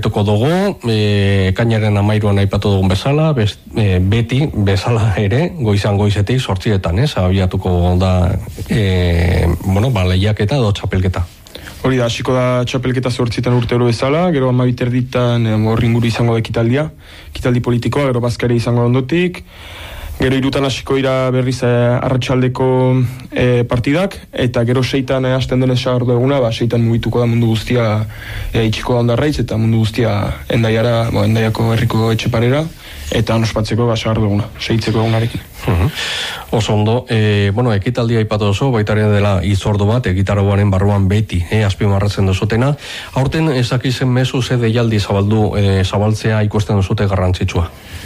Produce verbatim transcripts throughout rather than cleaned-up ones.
segituko dugu, e, ekainaren amairuan aipatu dugun bezala, bez, e, beti bezala ere, goizan goizetik sortzietan, ez, abiatuko da, e, bueno, ba, lehiaketa edo txapelketa. Hori da, hasiko da txapelketa zortzitan urtero bezala, gero amabiter ditan horri inguru izango da ekitaldia, ekitaldi politikoa, gero bazkari izango ondotik, gero irutan hasiko ira berriz eh, arratsaldeko eh, partidak, eta gero seitan eh, hasten denez sagardo eguna, ba, seitan mugituko da mundu guztia eh, itxiko da Ondarraitz, eta mundu guztia endaiara, bo, endaiako herriko etxeparera, eta ospatzeko ba, sagardo eguna, seitzeko egunarekin. Uhum. Oso ondo, e, bueno, ekitaldia aipatu oso, baitaren dela izordu bat, egitaragoaren barruan beti, e, azpimarratzen duzutena. Aurten ezakizen mezu ze deialdi zabaldu, e, zabaltzea ikusten duzute garrantzitsua.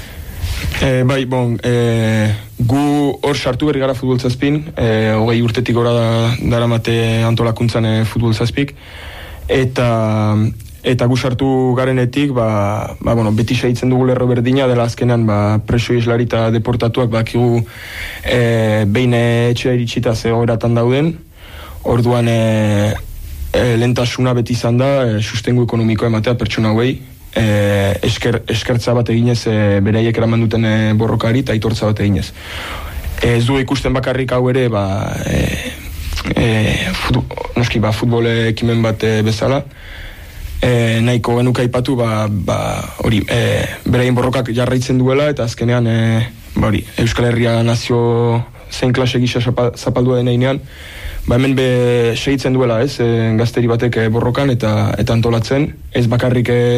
E, bai, bon, e, gu hor sartu berri gara futbol zazpin, e, hogei urtetik gora da, daramate antolakuntzan e, futbol zazpik, eta eta gu sartu garenetik, ba, ba, bueno, beti saitzen dugu lerro berdina, dela azkenan ba, preso islari eta deportatuak bakigu e, behin etxea iritsita zegoeratan dauden, orduan e, e, lentasuna beti izan da, e, sustengu ekonomikoa ematea pertsona hauei, e, esker, eskertza bat eginez e, beraiek eraman duten e, borrokari eta aitortza bat eginez. E, ez du ikusten bakarrik hau ere, ba, e, e, futbol, noski, ba, futbol ekimen bat e, bezala, E, nahiko genuka aipatu ba, ba, hori, e, beraien borrokak jarraitzen duela eta azkenean e, ba, hori, Euskal Herria nazio zein klase gisa zapaldua deneinean, ba, hemen be segitzen duela, ez, e, gazteri batek e, borrokan eta eta antolatzen, ez bakarrik e,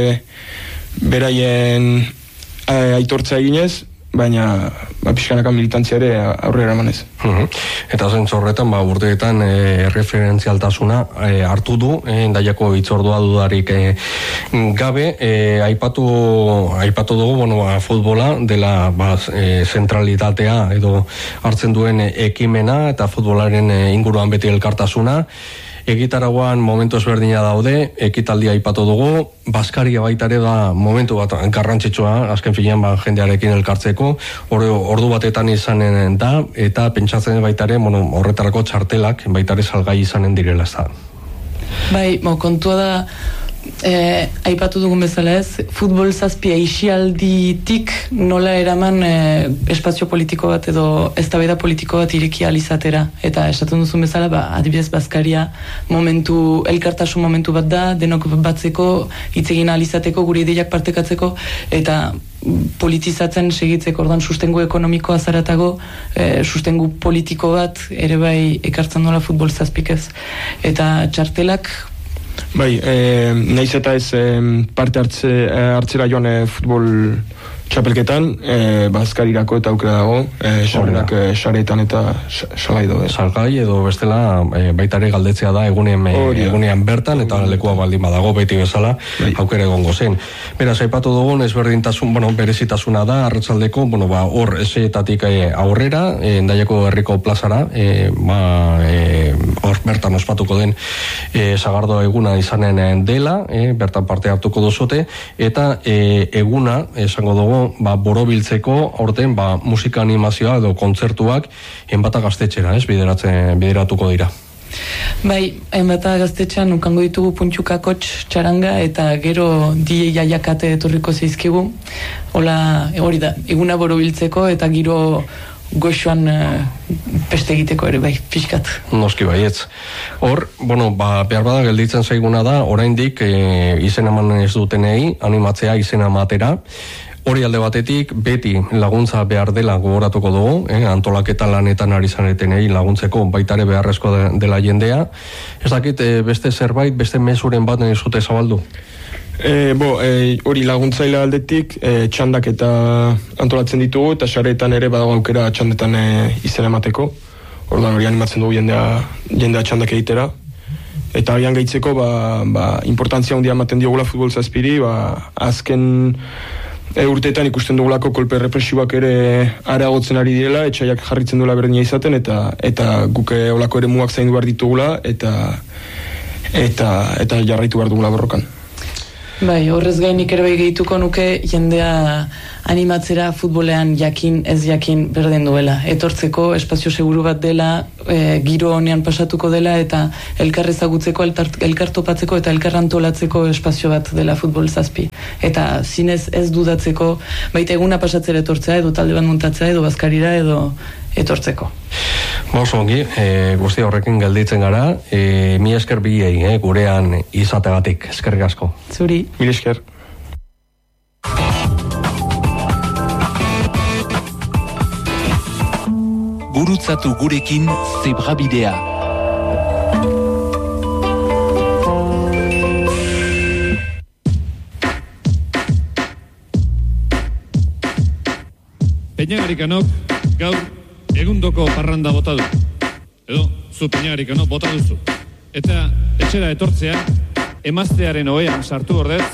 beraien e, aitortza eginez, baina ba, pixkanaka militantzia ere aurrera emanez. Uhum. Eta zentzu horretan, ba, urteetan e, referentzialtasuna e, hartu du, e, endaiako hitzordua dudarik e, gabe, e, aipatu, aipatu dugu, bueno, ba, futbola dela ba, e, zentralitatea edo hartzen duen ekimena eta futbolaren e, inguruan beti elkartasuna. Egitaragoan momentu ezberdina daude, ekitaldia aipatu dugu, Baskaria baita ere da momentu bat garrantzitsua, azken finean ba, jendearekin elkartzeko, ordu batetan izanen da, eta pentsatzen baita ere, bueno, horretarako txartelak baita ere salgai izanen direla ez da. Bai, mo, kontua da, eh, aipatu dugun bezala ez, futbol zazpi aixialditik nola eraman eh, espazio politiko bat edo eztabaida politiko bat ireki alizatera. Eta esaten duzun bezala, ba, adibidez Baskaria momentu, elkartasun momentu bat da, denok batzeko, hitz egin alizateko, gure ideiak partekatzeko, eta politizatzen segitzeko, ordan sustengu ekonomikoa zaratago, e, sustengu politiko bat ere bai ekartzen dola futbol zazpik ez. Eta txartelak Bai, e, naiz eta ez e, parte hartze, hartzera joan e, futbol txapelketan, e, Baskarirako eta aukera dago, e, sarrerak e, saretan eta salgai dobe. Salgai edo bestela e, baita ere galdetzea da egunean, e, egunean bertan eta lekua baldin badago beti bezala bai. Aukera egongo zen. Beraz, aipatu dugun ezberdintasun, bueno, berezitasuna da arratsaldeko, bueno, ba, hor eseetatik e, aurrera, e, Endaiako herriko plazara, e, ba, e, hor bertan ospatuko den e, sagardo eguna izanen dela, e, bertan parte hartuko duzute, eta e, eguna, esango dugu, ba, borobiltzeko aurten ba, musika animazioa edo kontzertuak enbata gaztetxera, ez, bideratzen, bideratuko dira. Bai, enbata gaztetxean ukango ditugu puntxukakotx txaranga eta gero die jaiakate etorriko zeizkigu. Hola, hori da, eguna borobiltzeko eta giro goxoan uh, peste egiteko ere bai, pixkat. Noski baietz. Hor, bueno, ba, behar bada gelditzen zaiguna da, oraindik e, izen eman ez dutenei, animatzea izen ematera. Hori alde batetik, beti laguntza behar dela gogoratuko dugu, eh? Antolaketa lanetan ari zanetenei laguntzeko baitare beharrezko dela jendea. Ez dakit, eh, beste zerbait, beste mezuren bat nahi zute zabaldu? E, bo, e, hori laguntzaile aldetik, e, txandak eta antolatzen ditugu, eta saretan ere badago aukera txandetan e, izena emateko. Orduan hori animatzen dugu jendea, jendea txandak egitera. Eta horian gaitzeko, ba, ba, importantzia handia ematen diogula futbol zazpiri, ba, azken e, urteetan ikusten dugulako kolpe represiboak ere areagotzen ari direla, etxaiak jarritzen duela berdina izaten, eta eta guke olako ere muak zaindu behar ditugula, eta, eta, eta jarraitu behar dugula borrokan. Bai, horrez gainik ere bai gehituko nuke jendea animatzera futbolean jakin ez jakin berdin duela. Etortzeko espazio seguru bat dela, e, giro honean pasatuko dela eta elkar ezagutzeko, elkar topatzeko eta elkar antolatzeko espazio bat dela futbol zazpi. Eta zinez ez dudatzeko, baita eguna pasatzera etortzea edo talde bat muntatzea edo bazkarira edo etortzeko. Oso ongi, e, guzti horrekin gelditzen gara, e, mi esker biei, e, gurean izategatik, eskerrik asko. Zuri. Mil esker. Gurutzatu gurekin Zebrabidea. Peñagarikanok gaur egundoko parranda bota du. Edo, zu Peñagarikanok bota duzu. Eta etxera etortzea, emaztearen ohean sartu ordez,